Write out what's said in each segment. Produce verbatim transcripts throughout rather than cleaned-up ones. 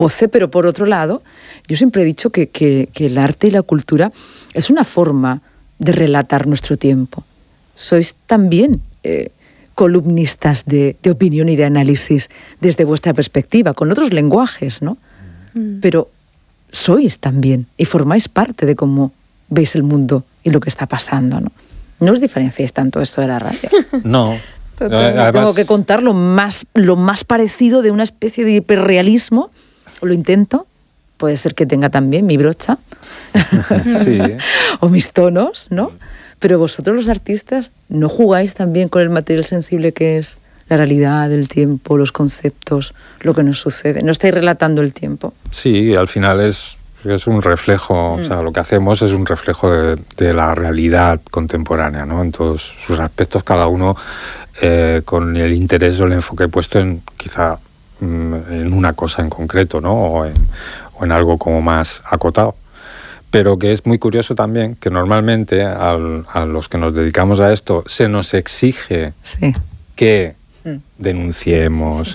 voce, pero por otro lado, yo siempre he dicho que, que, que el arte y la cultura es una forma de relatar nuestro tiempo. Sois también eh, columnistas de, de opinión y de análisis desde vuestra perspectiva, con otros lenguajes, ¿no? Mm. Pero sois también y formáis parte de cómo veis el mundo y lo que está pasando, ¿no? No os diferenciáis tanto esto de la radio. No. Además, tengo que contar lo más, lo más parecido de una especie de hiperrealismo, lo intento, puede ser que tenga también mi brocha, sí. o mis tonos, ¿no? Pero vosotros los artistas no jugáis también con el material sensible que es la realidad, el tiempo, los conceptos, lo que nos sucede. No estáis relatando el tiempo. Sí, al final es, es un reflejo, mm. o sea, lo que hacemos es un reflejo de, de la realidad contemporánea, ¿no? En todos sus aspectos, cada uno eh, con el interés o el enfoque puesto en quizá mm, en una cosa en concreto, ¿no? O en, o en algo como más acotado. Pero que es muy curioso también que normalmente al, a los que nos dedicamos a esto se nos exige sí. que denunciemos,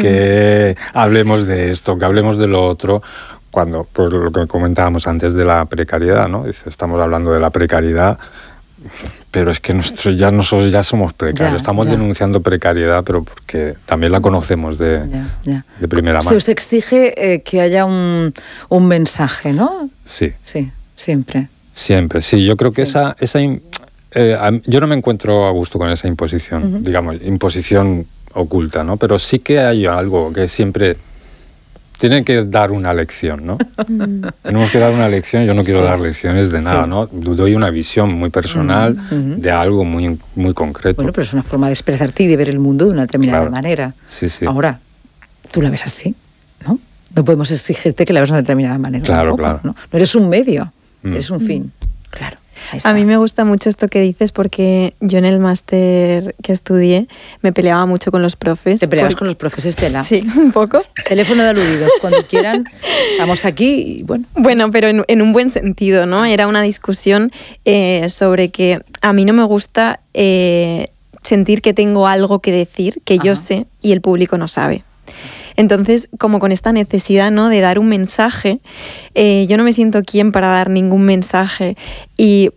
que hablemos de esto, que hablemos de lo otro, cuando, por lo que comentábamos antes de la precariedad, ¿no? Dice, estamos hablando de la precariedad, pero es que nosotros ya, nosotros ya somos precarios, ya, estamos ya. denunciando precariedad, pero porque también la conocemos de, ya, ya. de primera mano. Se os exige eh, que haya un, un mensaje, ¿no? Sí. Sí, siempre. Siempre, sí. Yo creo que sí. esa... esa eh, yo no me encuentro a gusto con esa imposición, uh-huh. digamos, imposición oculta, ¿no? Pero sí que hay algo que siempre... Tienen que dar una lección, ¿no? Mm. Tenemos que dar una lección. Yo no quiero sí. dar lecciones de nada, sí. ¿no? Doy una visión muy personal mm. de algo muy, muy concreto. Bueno, pero es una forma de expresarte y de ver el mundo de una determinada claro. manera. Sí, sí. Ahora, tú la ves así, ¿no? No podemos exigirte que la veas de una determinada manera. Claro, tampoco, claro. ¿no? No eres un medio, mm. eres un fin. Claro. A mí me gusta mucho esto que dices porque yo en el máster que estudié me peleaba mucho con los profes. ¿Te peleabas por... con los profes, Estela? Sí, un poco. Teléfono de aludidos, cuando quieran, estamos aquí y bueno. Bueno, pero en, en un buen sentido, ¿no? Era una discusión eh, sobre que a mí no me gusta eh, sentir que tengo algo que decir, que Ajá. yo sé y el público no sabe. Entonces, como con esta necesidad, ¿no?, de dar un mensaje, eh, yo no me siento quién para dar ningún mensaje y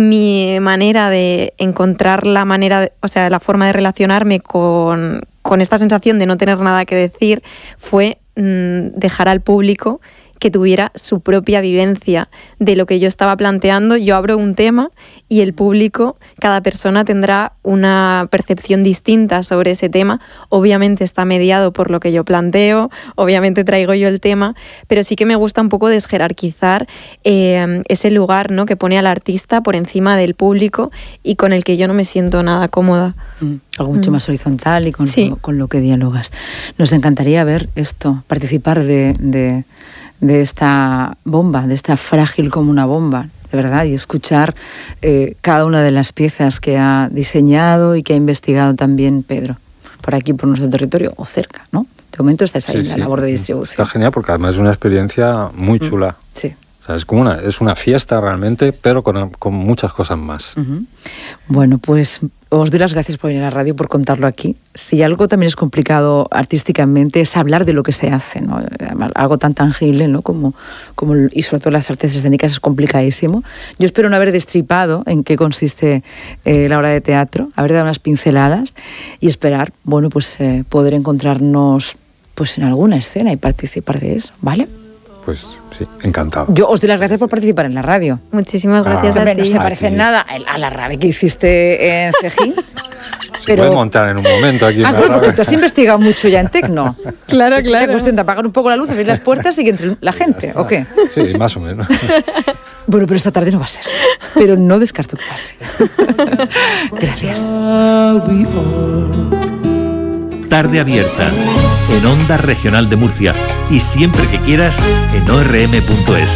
mi manera de encontrar la manera, de, o sea, la forma de relacionarme con, con esta sensación de no tener nada que decir fue mmm, dejar al público que tuviera su propia vivencia de lo que yo estaba planteando. Yo abro un tema y el público, cada persona tendrá una percepción distinta sobre ese tema. Obviamente está mediado por lo que yo planteo, obviamente traigo yo el tema, pero sí que me gusta un poco desjerarquizar eh, ese lugar, ¿no?, que pone al artista por encima del público y con el que yo no me siento nada cómoda. Mm, algo mucho mm. más horizontal y con, sí. lo, con lo que dialogas. Nos encantaría ver esto, participar de... de de esta bomba, de esta frágil como una bomba, de verdad, y escuchar eh, cada una de las piezas que ha diseñado y que ha investigado también Pedro, por aquí, por nuestro territorio, o cerca, ¿no? De momento estáis ahí sí, en la sí. labor de distribución. Está genial porque además es una experiencia muy chula. Mm, sí. O sea, es como una, es una fiesta realmente, pero con, con muchas cosas más. Uh-huh. Bueno, pues os doy las gracias por venir a la radio, por contarlo aquí. Si algo también es complicado artísticamente es hablar de lo que se hace, ¿no? Algo tan tangible, ¿no?, como, como y sobre todo las artes escénicas es complicadísimo. Yo espero no haber destripado en qué consiste eh, la obra de teatro, haber dado unas pinceladas y esperar, bueno, pues eh, poder encontrarnos pues en alguna escena y participar de eso, ¿vale? Pues sí, encantado. Yo os doy las gracias por participar en la radio. Muchísimas gracias ah, a ti. No se parece en nada a la rave que hiciste en Cejín. Se pero... puede montar en un momento aquí. Ah, una bueno, rave. porque tú has investigado mucho ya en tecno. Claro, es claro. Es cuestión de apagar un poco la luz, abrir las puertas y que entre la gente, ¿o qué? Sí, más o menos. Bueno, pero esta tarde no va a ser. Pero no descarto que pase. Gracias. Tarde abierta en Onda Regional de Murcia y siempre que quieras en o erre eme punto es.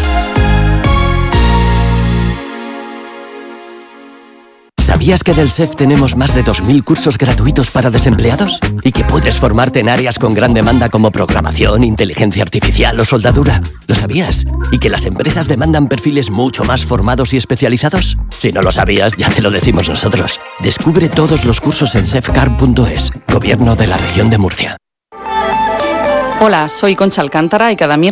¿Sabías que en el S E F tenemos más de dos mil cursos gratuitos para desempleados? ¿Y que puedes formarte en áreas con gran demanda como programación, inteligencia artificial o soldadura? ¿Lo sabías? ¿Y que las empresas demandan perfiles mucho más formados y especializados? Si no lo sabías, ya te lo decimos nosotros. Descubre todos los cursos en sefcar punto es, Gobierno de la Región de Murcia. Hola, soy Concha Alcántara y cada miércoles